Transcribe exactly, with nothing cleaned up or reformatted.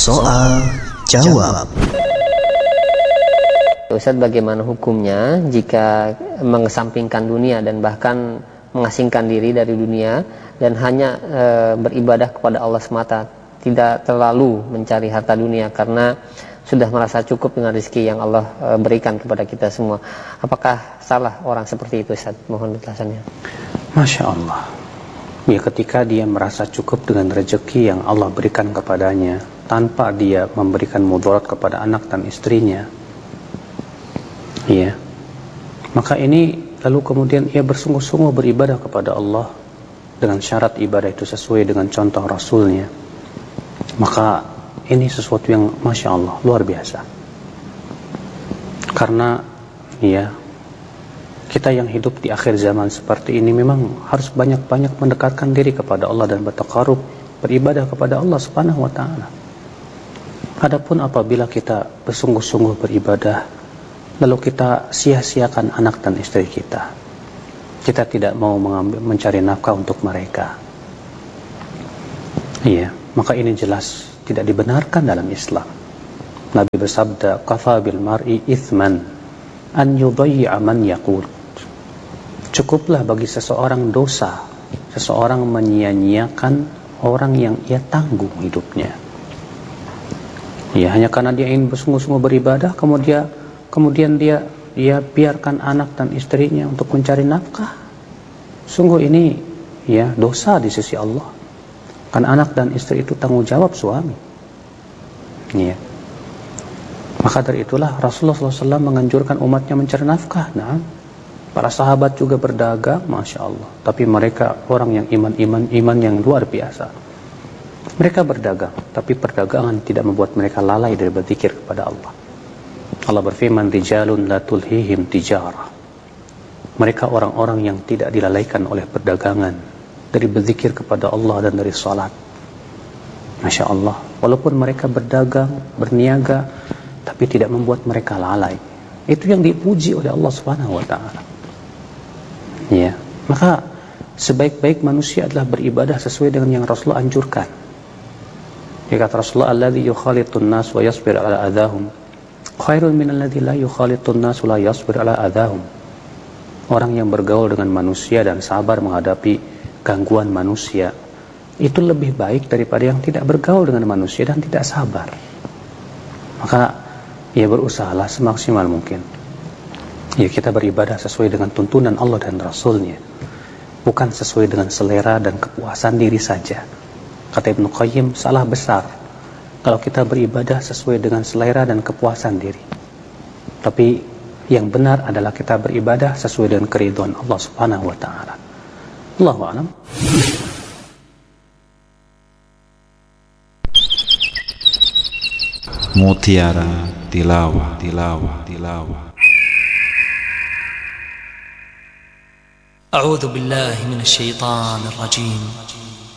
Soal jawab. Ustaz, bagaimana hukumnya jika mengesampingkan dunia dan bahkan mengasingkan diri dari dunia dan hanya e, beribadah kepada Allah semata, tidak terlalu mencari harta dunia karena sudah merasa cukup dengan rezeki yang Allah e, berikan kepada kita semua? Apakah salah orang seperti itu, Ustaz? Mohon penjelasannya. Masya Allah. Ya, ketika dia merasa cukup dengan rezeki yang Allah berikan kepadanya tanpa dia memberikan mudarat kepada anak dan istrinya, ya, maka ini lalu kemudian ia bersungguh-sungguh beribadah kepada Allah dengan syarat ibadah itu sesuai dengan contoh Rasulnya, maka ini sesuatu yang Masya Allah luar biasa. Karena ya, kita yang hidup di akhir zaman seperti ini memang harus banyak-banyak mendekatkan diri kepada Allah dan bertaqarrub, beribadah kepada Allah Subhanahu wa taala. Adapun apabila kita bersungguh-sungguh beribadah lalu kita sia-siakan anak dan istri kita, kita tidak mau mengambil, mencari nafkah untuk mereka, iya, maka ini jelas tidak dibenarkan dalam Islam. Nabi bersabda, "Kafa bil mar'i ithman an yudayyi'a man yaqul." Cukuplah bagi seseorang dosa seseorang menyia-nyiakan orang yang ia tanggung hidupnya. Ya, hanya karena dia ingin bersungguh-sungguh beribadah, kemudian kemudian dia dia biarkan anak dan istrinya untuk mencari nafkah. Sungguh ini ya dosa di sisi Allah. Kan anak dan istri itu tanggung jawab suami. Ya. Maka dari itulah Rasulullah shallallahu alaihi wasallam menganjurkan umatnya mencari nafkah. Nah, para sahabat juga berdagang, Masya Allah. Tapi mereka orang yang iman-iman, iman yang luar biasa. Mereka berdagang, tapi perdagangan tidak membuat mereka lalai dari berzikir kepada Allah. Allah berfirman, "Rijalun la tulhihim tijarah." Mereka orang-orang yang tidak dilalaikan oleh perdagangan, dari berzikir kepada Allah dan dari salat. Masya Allah. Walaupun mereka berdagang, berniaga, tapi tidak membuat mereka lalai. Itu yang dipuji oleh Allah Subhanahu wa taala. Ya, maka sebaik-baik manusia adalah beribadah sesuai dengan yang Rasulullah anjurkan. Dia kata Rasulullah, "Alladzi yukhalitun nas wa yasbir ala adahum khairun min alladzi la yukhalitun nas wa la yasbir ala adahum." Orang yang bergaul dengan manusia dan sabar menghadapi gangguan manusia itu lebih baik daripada yang tidak bergaul dengan manusia dan tidak sabar. Maka ya, berusahalah semaksimal mungkin. Ya, kita beribadah sesuai dengan tuntunan Allah dan Rasulnya, bukan sesuai dengan selera dan kepuasan diri saja. Kata Ibnu Qayyim, salah besar kalau kita beribadah sesuai dengan selera dan kepuasan diri. Tapi yang benar adalah kita beribadah sesuai dengan keridhaan Allah Subhanahu wa taala. Allahu a'lam. Mutiara Tilawah, Tilawah, Tilawah. أعوذ بالله من الشيطان الرجيم